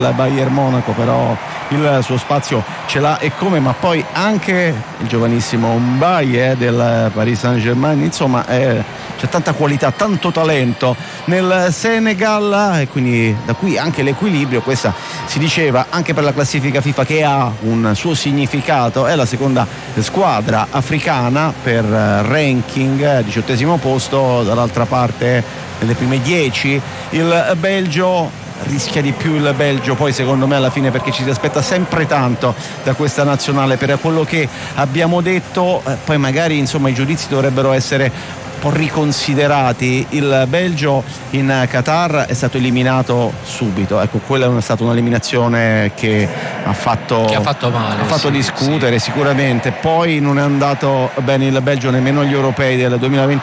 il Bayern Monaco, però il suo spazio ce l'ha e come, ma poi anche il giovanissimo Mbaye del Paris Saint-Germain, insomma c'è tanta qualità, tanto talento nel Senegal e quindi da qui anche l'equilibrio. Questa si diceva anche per la classifica FIFA che ha un suo significato, è la seconda squadra africana per ranking, 18° posto, dall'altra parte nelle prime 10 il Belgio. Rischia di più il Belgio poi secondo me alla fine, perché ci si aspetta sempre tanto da questa nazionale per quello che abbiamo detto, poi magari insomma i giudizi dovrebbero essere un po' riconsiderati. Il Belgio in Qatar è stato eliminato subito, ecco, quella è stata un'eliminazione che ha fatto male, ha fatto sì, discutere sicuramente. Poi non è andato bene il Belgio nemmeno agli europei del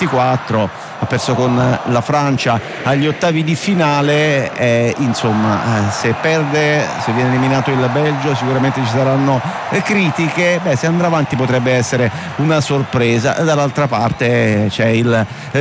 2024, ha perso con la Francia agli ottavi di finale, insomma se viene eliminato il Belgio sicuramente ci saranno critiche. Se andrà avanti potrebbe essere una sorpresa. Dall'altra parte c'è il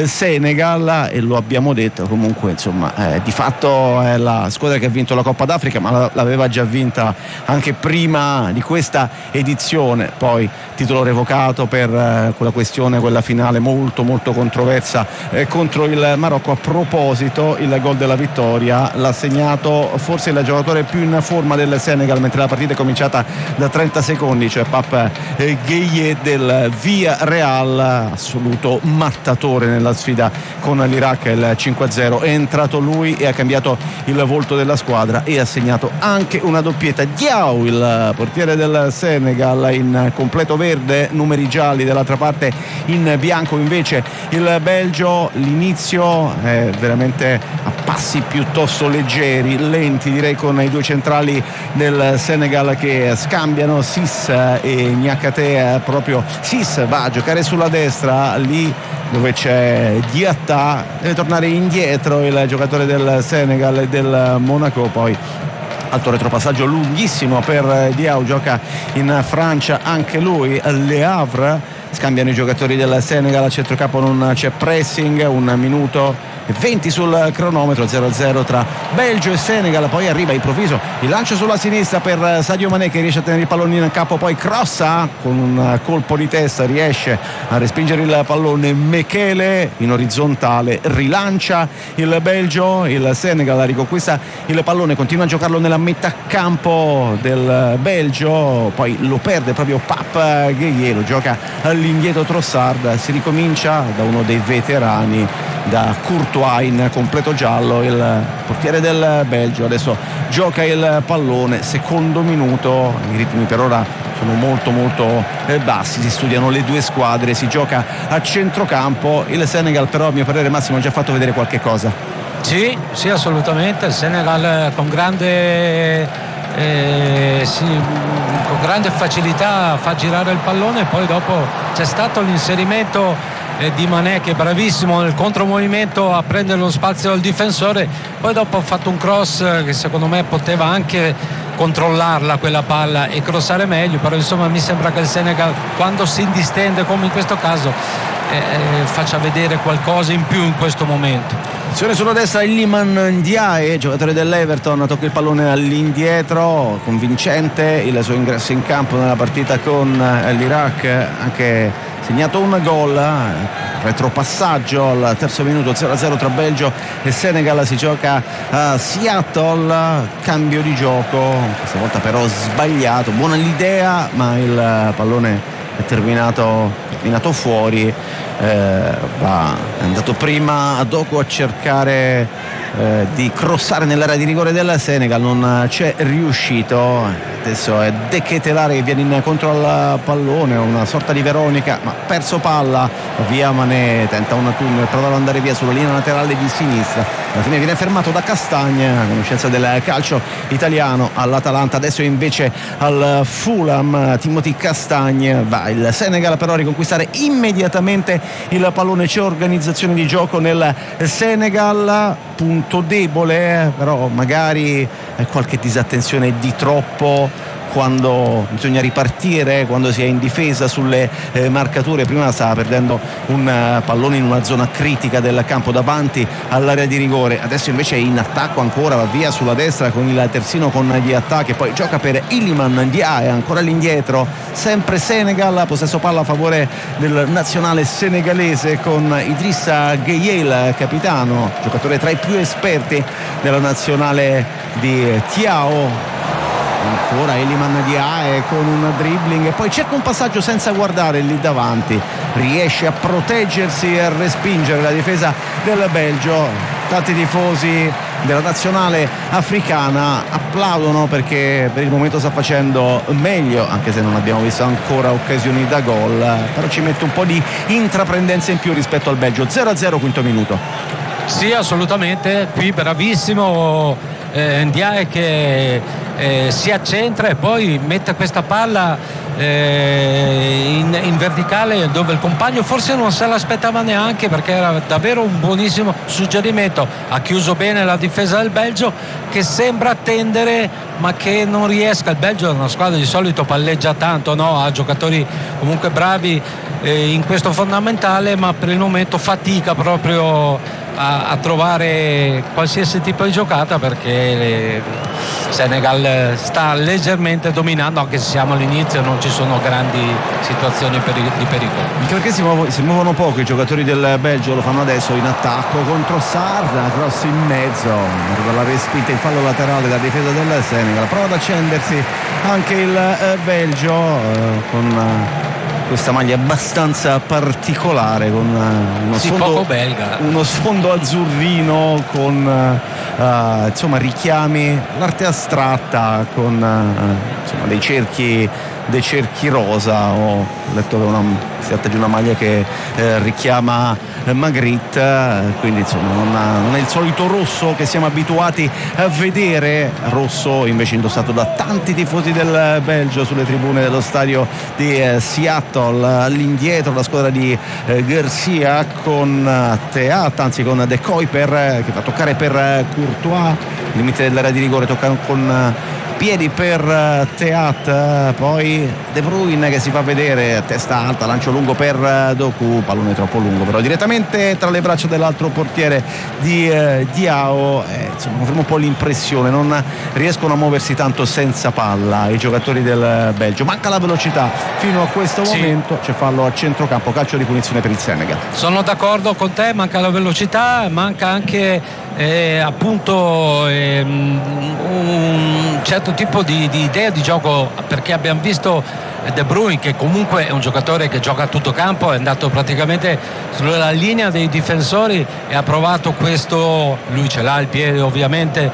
Senegal e lo abbiamo detto, comunque insomma di fatto è la squadra che ha vinto la Coppa d'Africa, ma l'aveva già vinta anche prima di questa edizione. Poi titolo revocato per quella finale molto molto controversa contro il Marocco. A proposito, il gol della vittoria l'ha segnato forse il giocatore più in forma del Senegal mentre la partita è cominciata da 30 secondi, cioè Pape Gueye del Villarreal, assoluto mattatore nella sfida con l'Iraq, il 5-0. È entrato lui e ha cambiato il volto della squadra e ha segnato anche una doppietta. Diaw, il portiere del Senegal, in completo verde, numeri gialli, dall'altra parte in bianco invece il Belgio. L'inizio è veramente a passi piuttosto leggeri, lenti direi, con i due centrali del Senegal che scambiano, Sis e Niakate. Proprio Sis va a giocare sulla destra, lì dove c'è Diatta, deve tornare indietro il giocatore del Senegal e del Monaco. Poi alto retropassaggio lunghissimo per Diaw, gioca in Francia anche lui, Le Havre. Scambiano i giocatori del Senegal, a centrocampo non c'è pressing, 1 minuto e 20 sul cronometro, 0-0 tra Belgio e Senegal. Poi arriva improvviso il lancio sulla sinistra per Sadio Mané, che riesce a tenere il pallone in campo, poi crossa con un colpo di testa, riesce a respingere il pallone. Mekele in orizzontale rilancia il Belgio, il Senegal riconquista il pallone, continua a giocarlo nella metà campo del Belgio, poi lo perde proprio Pape Gueye, lo gioca all'indietro Trossard. Si ricomincia da uno dei veterani, da Courtois in completo giallo, il portiere del Belgio. Adesso gioca il pallone, secondo minuto, i ritmi per ora sono molto molto bassi, si studiano le due squadre, si gioca a centrocampo. Il Senegal però, a mio parere, Massimo, ha già fatto vedere qualche cosa. Sì, assolutamente. Il Senegal con grande facilità fa girare il pallone, poi dopo c'è stato l'inserimento di Mané, che è bravissimo nel contromovimento a prendere lo spazio del difensore. Poi dopo ha fatto un cross che secondo me poteva anche controllarla quella palla e crossare meglio, però insomma mi sembra che il Senegal, quando si distende come in questo caso, faccia vedere qualcosa in più in questo momento. Azione sulla destra, Iliman Ndiaye, giocatore dell'Everton, tocca il pallone all'indietro, convincente il suo ingresso in campo nella partita con l'Iraq, anche segnato un gol, retropassaggio al terzo minuto, 0-0 tra Belgio e Senegal. Si gioca a Seattle, cambio di gioco, questa volta però sbagliato, buona l'idea ma il pallone è terminato fuori. È andato prima Doku a cercare di crossare nell'area di rigore del Senegal, non c'è riuscito. Adesso è De Ketelaere che viene incontro al pallone, una sorta di Veronica, ma perso palla, via Mané, tenta un tunnel, prova ad andare via sulla linea laterale di sinistra, alla fine viene fermato da Castagna, conoscenza del calcio italiano all'Atalanta, adesso invece al Fulham. Timothy Castagne. Va il Senegal però a riconquistare immediatamente il pallone, c'è organizzazione di gioco nel Senegal, punto debole però magari qualche disattenzione di troppo quando bisogna ripartire, quando si è in difesa sulle marcature. Prima stava perdendo un pallone in una zona critica del campo davanti all'area di rigore, adesso invece è in attacco ancora, va via sulla destra con il terzino con gli attacchi, poi gioca per Iliman Ndiaye, ancora all'indietro, sempre Senegal, possesso palla a favore del nazionale senegalese con Idrissa Gueye, il capitano, giocatore tra i più esperti della nazionale di Thiao. Ancora Iliman Ndiaye con un dribbling e poi cerca un passaggio senza guardare lì davanti, riesce a proteggersi e a respingere la difesa del Belgio. Tanti tifosi della nazionale africana applaudono perché per il momento sta facendo meglio, anche se non abbiamo visto ancora occasioni da gol, però ci mette un po' di intraprendenza in più rispetto al Belgio. 0-0 quinto minuto. Sì, assolutamente, qui bravissimo Ndiaye che si accentra e poi mette questa palla in verticale dove il compagno forse non se l'aspettava neanche, perché era davvero un buonissimo suggerimento. Ha chiuso bene la difesa del Belgio, che sembra attendere ma che non riesca. Il Belgio è una squadra di solito palleggia tanto, no? Ha giocatori comunque bravi in questo fondamentale, ma per il momento fatica proprio a trovare qualsiasi tipo di giocata, perché Senegal sta leggermente dominando, anche se siamo all'inizio e non ci sono grandi situazioni di pericolo. Anche perché si muovono poco i giocatori del Belgio, lo fanno adesso in attacco contro Sarr, cross in mezzo, arriva la respinta in fallo laterale da difesa del Senegal, prova ad accendersi anche il Belgio con questa maglia abbastanza particolare, con uno sfondo azzurrino con insomma richiami l'arte astratta con insomma dei cerchi rosa. Ho letto che si tratta di una maglia che richiama Magritte, quindi insomma non è il solito rosso che siamo abituati a vedere, rosso invece indossato da tanti tifosi del Belgio sulle tribune dello stadio di Seattle. All'indietro la squadra di Garcia con Theat, anzi con De Kuiper che fa toccare per Courtois, limite dell'area di rigore, tocca con piedi per Theat, poi De Bruyne che si fa vedere, testa alta, lancio lungo per Doku, pallone troppo lungo però direttamente tra le braccia dell'altro portiere di Diao. Insomma avremo un po' l'impressione non riescono a muoversi tanto senza palla i giocatori del Belgio, manca la velocità fino a questo momento. C'è fallo a centrocampo, calcio di punizione per il Senegal. Sono d'accordo con te, manca la velocità, manca anche appunto un certo tipo di idea di gioco, perché abbiamo visto De Bruyne, che comunque è un giocatore che gioca a tutto campo, è andato praticamente sulla linea dei difensori e ha provato questo, lui ce l'ha il piede ovviamente,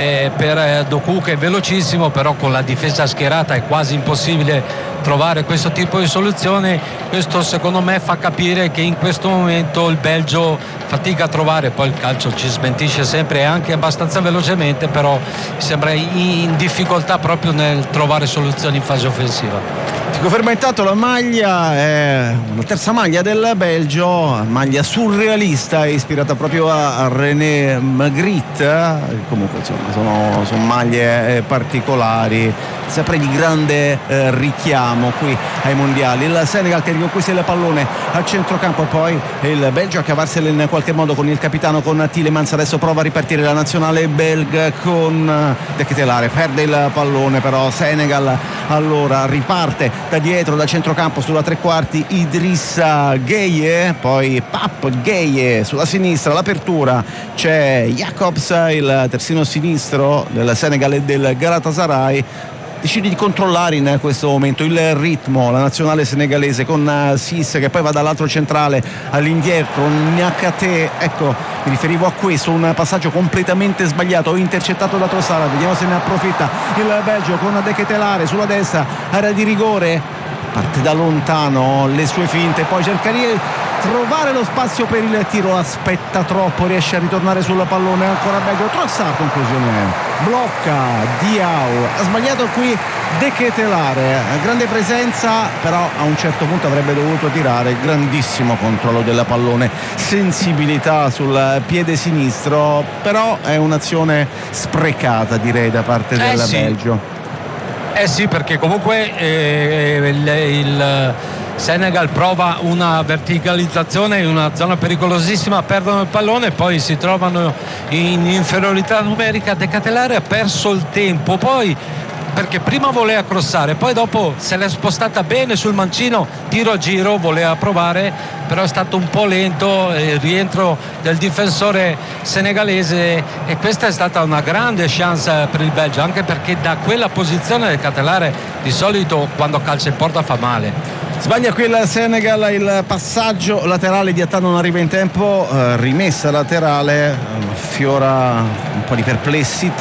per Doku che è velocissimo, però con la difesa schierata è quasi impossibile trovare questo tipo di soluzione. Questo secondo me fa capire che in questo momento il Belgio fatica a trovare, poi il calcio ci smentisce sempre anche abbastanza velocemente, però sembra in difficoltà proprio nel trovare soluzioni in fase offensiva. Si conferma intanto la maglia, è la terza maglia del Belgio, maglia surrealista ispirata proprio a René Magritte. Comunque insomma sono maglie particolari, sempre di grande richiamo qui ai mondiali. Il Senegal che riconquista il pallone al centrocampo e poi il Belgio a cavarsela in qualche modo con il capitano, con Tielemans. Adesso prova a ripartire la nazionale belga con De Ketelaere, perde il pallone però Senegal allora riparte da dietro, da centrocampo sulla tre quarti Idrissa Gueye, poi Pap Gueye sulla sinistra, l'apertura c'è Jacobs, il terzino sinistro del Senegal e del Galatasaray. Decide di controllare in questo momento il ritmo la nazionale senegalese con Sis che poi va dall'altro centrale all'indietro, Niakate. Ecco, mi riferivo a questo, un passaggio completamente sbagliato, intercettato da Trossard. Vediamo se ne approfitta il Belgio con De Ketelaere sulla destra, area di rigore, parte da lontano, le sue finte, poi cerca di trovare lo spazio per il tiro, aspetta troppo, riesce a ritornare sul pallone, ancora Belgio, Trossard, conclusione, blocca Diao, ha sbagliato qui De Ketelaere, grande presenza però a un certo punto avrebbe dovuto tirare, grandissimo controllo del pallone, sensibilità sul piede sinistro, però è un'azione sprecata direi da parte del Belgio. Sì, perché comunque il Senegal prova una verticalizzazione in una zona pericolosissima, perdono il pallone, poi si trovano in inferiorità numerica. De Ketelaere ha perso il tempo, poi perché prima voleva crossare, poi dopo se l'è spostata bene sul mancino, tiro a giro, voleva provare, però è stato un po' lento il rientro del difensore senegalese, e questa è stata una grande chance per il Belgio, anche perché da quella posizione del Ketelaere di solito quando calcia in porta fa male. Sbaglia qui il Senegal, il passaggio laterale di Attan non arriva in tempo, rimessa laterale, fiora un po' di perplessità.